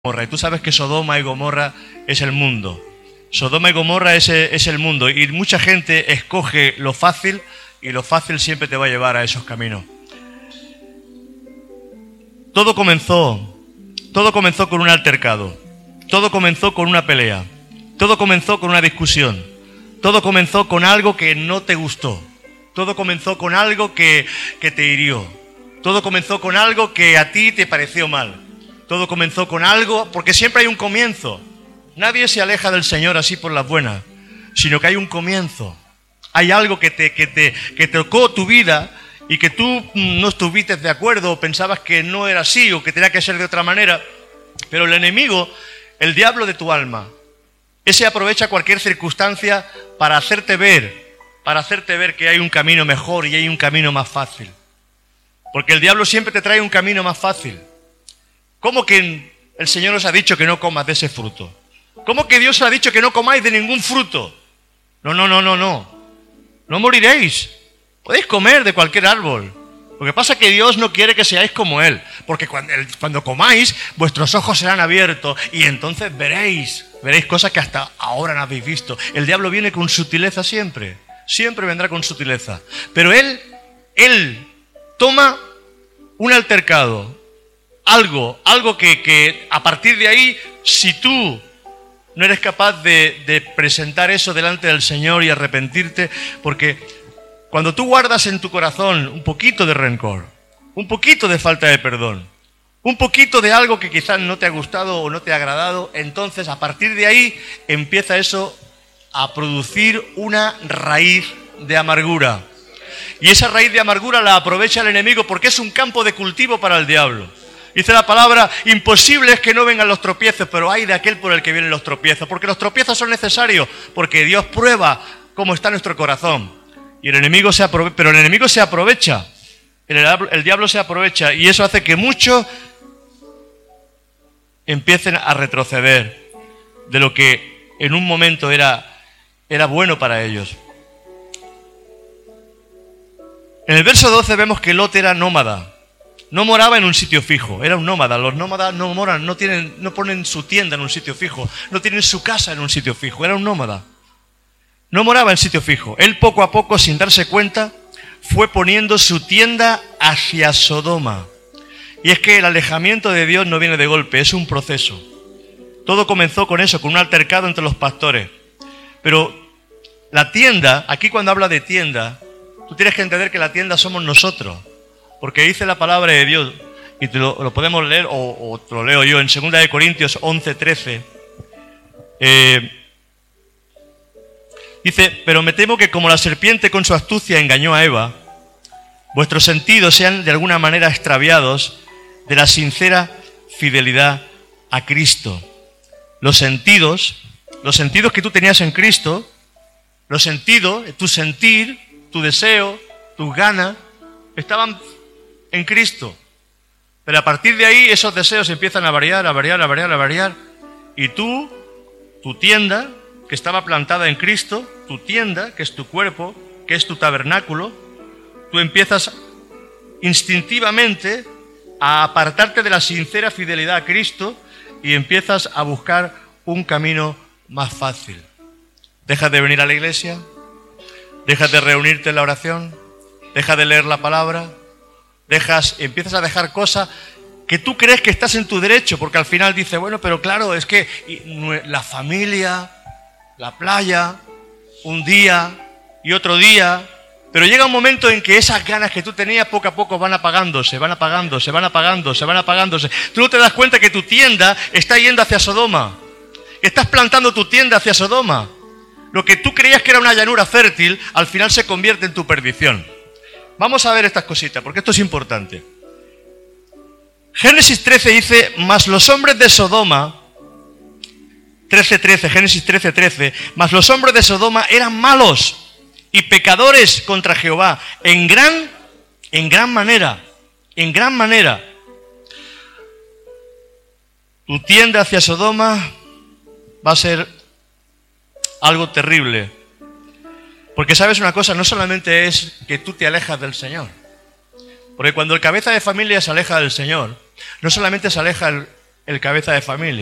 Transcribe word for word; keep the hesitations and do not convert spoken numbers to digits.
Gomorra. Y tú sabes que Sodoma y Gomorra es el mundo. Sodoma y Gomorra es, es el mundo. Y mucha gente escoge lo fácil y lo fácil siempre te va a llevar a esos caminos. Todo comenzó, todo comenzó con un altercado. Todo comenzó con una pelea. Todo comenzó con una discusión. Todo comenzó con algo que no te gustó. Todo comenzó con algo que, que te hirió. Todo comenzó con algo que a ti te pareció mal. Todo comenzó con algo, porque siempre hay un comienzo. Nadie se aleja del Señor así por las buenas, sino que hay un comienzo. Hay algo que te, que te, que tocó tu vida y que tú no estuviste de acuerdo o pensabas que no era así o que tenía que ser de otra manera. Pero el enemigo, el diablo de tu alma, ese aprovecha cualquier circunstancia para hacerte ver, para hacerte ver que hay un camino mejor y hay un camino más fácil. Porque el diablo siempre te trae un camino más fácil. ¿Cómo que el Señor os ha dicho que no comas de ese fruto? ¿Cómo que Dios os ha dicho que no comáis de ningún fruto? No, no, no, no, no. No moriréis. Podéis comer de cualquier árbol. Lo que pasa es que Dios no quiere que seáis como Él. Porque cuando, cuando comáis, vuestros ojos serán abiertos y entonces veréis. Veréis cosas que hasta ahora no habéis visto. El diablo viene con sutileza siempre. Siempre vendrá con sutileza. Pero Él, Él toma un altercado. Algo, algo que, que a partir de ahí, si tú no eres capaz de, de presentar eso delante del Señor y arrepentirte, porque cuando tú guardas en tu corazón un poquito de rencor, un poquito de falta de perdón, un poquito de algo que quizás no te ha gustado o no te ha agradado, entonces a partir de ahí empieza eso a producir una raíz de amargura. Y esa raíz de amargura la aprovecha el enemigo porque es un campo de cultivo para el diablo. Dice la palabra, imposible es que no vengan los tropiezos, pero hay de aquel por el que vienen los tropiezos, porque los tropiezos son necesarios, porque Dios prueba cómo está nuestro corazón. Y el enemigo se aprovecha, pero el enemigo se aprovecha, el, el diablo se aprovecha, y eso hace que muchos empiecen a retroceder de lo que en un momento era, era bueno para ellos. En el verso doce vemos que Lot era nómada. No moraba en un sitio fijo, era un nómada. Los nómadas no moran, no tienen, no ponen su tienda en un sitio fijo, no tienen su casa en un sitio fijo, era un nómada. No moraba en sitio fijo. Él poco a poco, sin darse cuenta, fue poniendo su tienda hacia Sodoma. Y es que el alejamiento de Dios no viene de golpe, es un proceso. Todo comenzó con eso, con un altercado entre los pastores. Pero la tienda, aquí cuando habla de tienda, tú tienes que entender que la tienda somos nosotros. Porque dice la palabra de Dios, y te lo, lo podemos leer, o, o te lo leo yo, en segunda de Corintios once, trece. Eh, dice, pero me temo que como la serpiente con su astucia engañó a Eva, vuestros sentidos sean de alguna manera extraviados de la sincera fidelidad a Cristo. Los sentidos, los sentidos que tú tenías en Cristo, los sentidos, tu sentir, tu deseo, tus ganas, estaban en Cristo. Pero a partir de ahí esos deseos empiezan a variar, a variar, a variar, a variar. Y tú, tu tienda, que estaba plantada en Cristo, tu tienda, que es tu cuerpo, que es tu tabernáculo, tú empiezas instintivamente a apartarte de la sincera fidelidad a Cristo y empiezas a buscar un camino más fácil. Dejas de venir a la iglesia, dejas de reunirte en la oración, dejas de leer la palabra, dejas, empiezas a dejar cosas que tú crees que estás en tu derecho, porque al final dices, bueno, pero claro, es que la familia, la playa, un día y otro día, pero llega un momento en que esas ganas que tú tenías poco a poco van apagándose, van apagándose, van apagándose, van apagándose. Tú no te das cuenta que tu tienda está yendo hacia Sodoma, que estás plantando tu tienda hacia Sodoma. Lo que tú creías que era una llanura fértil, al final se convierte en tu perdición. Vamos a ver estas cositas, porque esto es importante. Génesis trece dice, mas los hombres de Sodoma, trece, trece, Génesis trece, trece, mas los hombres de Sodoma eran malos y pecadores contra Jehová, en gran, en gran manera, en gran manera. Tu tienda hacia Sodoma va a ser algo terrible. Porque sabes una cosa, no solamente es que tú te alejas del Señor. Porque cuando el cabeza de familia se aleja del Señor, no solamente se aleja el, el cabeza de familia.